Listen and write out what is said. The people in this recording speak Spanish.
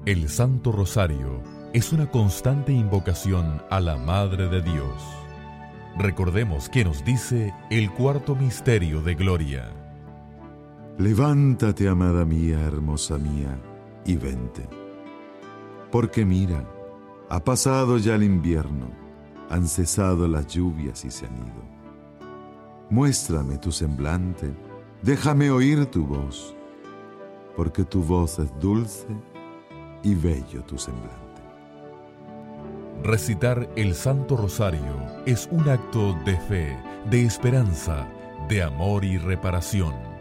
El Santo Rosario es una constante invocación a la Madre de Dios. Recordemos que nos dice el cuarto misterio de gloria. Levántate, amada mía, hermosa mía, y vente. Porque mira, ha pasado ya el invierno, han cesado las lluvias y se han ido. Muéstrame tu semblante, déjame oír tu voz, porque tu voz es dulce y bello tu semblante. Recitar el Santo Rosario es un acto de fe, de esperanza, de amor y reparación.